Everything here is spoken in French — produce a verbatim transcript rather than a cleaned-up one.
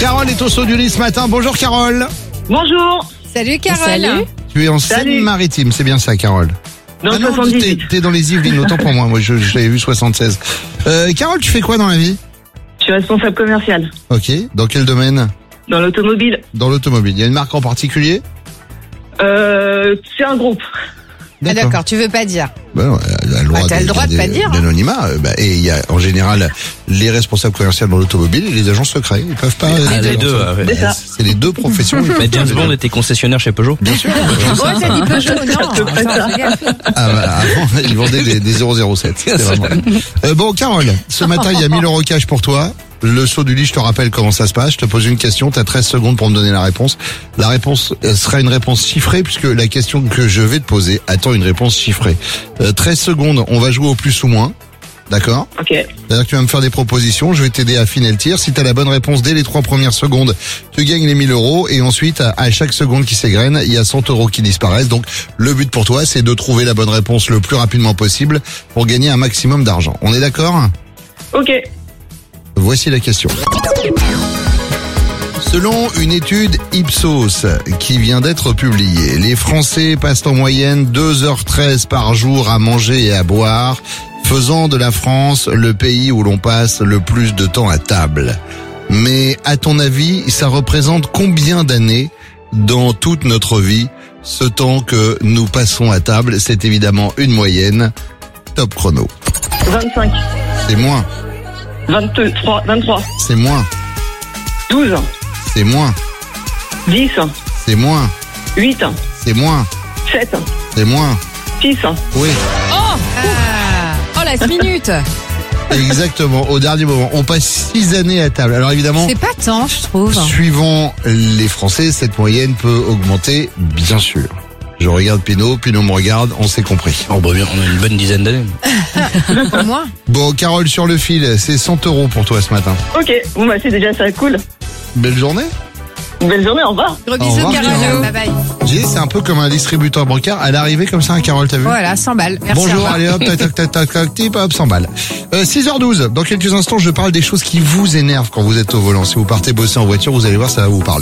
Carole est au saut du lit ce matin. Bonjour Carole. Bonjour. Salut Carole. Salut. Tu es en Salut. Seine-Maritime, c'est bien ça Carole? Dans Ah non, t'es, soixante-dix-huit. t'es dans les Yvelines, autant pour moi. Moi, je, je l'avais vu soixante-seize. Euh, Carole, tu fais quoi dans la vie? Je suis responsable commercial. Ok. Dans quel domaine? Dans l'automobile. Dans l'automobile. Il y a une marque en particulier? Euh, c'est un groupe. Ah d'accord, tu veux pas dire. Ben non, elle a le droit, Bah, t'as le droit de pas garder dire, hein. l'anonymat. Euh, bah, et il y a en général les responsables commerciaux dans l'automobile et les agents secrets. Ils peuvent pas. Ah, les euh, deux, euh, ouais. C'est ça. C'est les deux professions. Ils peuvent Mais James pas- Bond était concessionnaire chez Peugeot. Bien sûr. Oh, t'as dit Peugeot, non. peu près Attends, ça. fais gaffe. Ah, bah, avant, ils vendaient des, des zéro zéro sept. C'était vraiment- Euh, bon, Carole, ce matin, il y a mille euros cash pour toi. Le saut du lit, je te rappelle comment ça se passe. Je te pose une question, tu as treize secondes pour me donner la réponse. La réponse euh, sera une réponse chiffrée puisque la question que je vais te poser attend une réponse chiffrée. Euh, treize secondes, on va jouer au plus ou moins. D'accord? Ok. C'est-à-dire que tu vas me faire des propositions, je vais t'aider à affiner le tir. Si tu as la bonne réponse dès les trois premières secondes, tu gagnes les mille euros. Et ensuite, à, à chaque seconde qui s'égrène, il y a cent euros qui disparaissent. Donc, le but pour toi, c'est de trouver la bonne réponse le plus rapidement possible pour gagner un maximum d'argent. On est d'accord? Ok. Voici la question. Selon une étude Ipsos qui vient d'être publiée, les Français passent en moyenne deux heures treize par jour à manger et à boire, faisant de la France le pays où l'on passe le plus de temps à table. Mais à ton avis, ça représente combien d'années dans toute notre vie, ce temps que nous passons à table? C'est évidemment une moyenne. Top chrono. vingt-cinq. C'est moins, vingt-trois. vingt-trois. c'est moins, douze. c'est moins, dix. c'est moins, huit. c'est moins, sept. c'est moins. six. Oui, Ah. Oh, la minute. exactement. Au dernier moment, on passe six années à table. Alors évidemment, C'est pas tant, je trouve. suivant les Français, cette moyenne peut augmenter, bien sûr. Je regarde Pino, Pino me regarde, on s'est compris. Oh, bah bien, on a une bonne dizaine d'années. Pour moi. Bon, Carole sur le fil, c'est cent euros pour toi ce matin. Ok. Bon bah c'est déjà ça, cool. Belle journée. Belle journée, au revoir. Gros Au bisous, revoir, Carole. Carole. Bye bye. J'ai dit, c'est un peu comme un distributeur bancaire. À l'arrivée comme ça, hein, Carole, t'as vu? Voilà, cent balles. Merci. au Bonjour, revoir. allez hop, tac, tac, tac, tac, tac, tip, hop, cent balles. Euh, six heures douze, dans quelques instants, je parle des choses qui vous énervent quand vous êtes au volant. Si vous partez bosser en voiture, vous allez voir, ça va vous parler.